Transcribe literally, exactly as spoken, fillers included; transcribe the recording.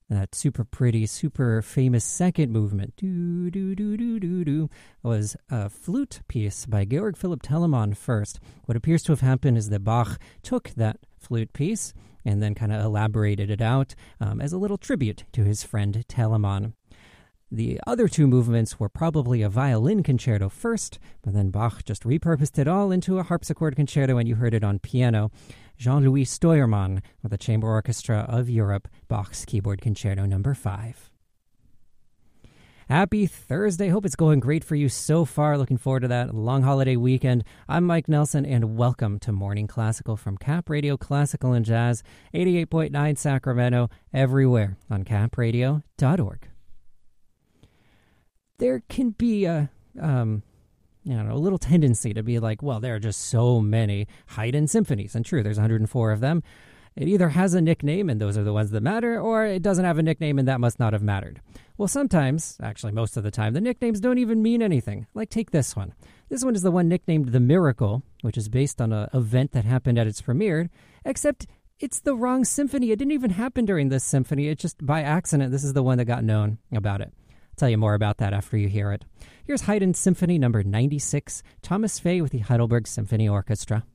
That super pretty, super famous second movement, do do do do do do, was a flute piece by Georg Philipp Telemann first. What appears to have happened is that Bach took that flute piece and then kind of elaborated it out um, as a little tribute to his friend Telemann. The other two movements were probably a violin concerto first, but then Bach just repurposed it all into a harpsichord concerto, and you heard it on piano. Jean-Louis Steuermann with the Chamber Orchestra of Europe, Bach's Keyboard Concerto number five. Happy Thursday. Hope it's going great for you so far. Looking forward to that long holiday weekend. I'm Mike Nelson, and welcome to Morning Classical from Cap Radio Classical and Jazz, eighty-eight point nine Sacramento, everywhere on cap radio dot org. There can be a... Um, You know, a little tendency to be like, well, there are just so many Haydn symphonies. And true, there's one hundred four of them. It either has a nickname, and those are the ones that matter, or it doesn't have a nickname, and that must not have mattered. Well, sometimes, actually most of the time, the nicknames don't even mean anything. Like, take this one. This one is the one nicknamed The Miracle, which is based on an event that happened at its premiere, except it's the wrong symphony. It didn't even happen during this symphony. It's just by accident. This is the one that got known about it. I'll tell you more about that after you hear it. Here's Haydn Symphony number ninety-six, Thomas Fay with the Heidelberg Symphony Orchestra.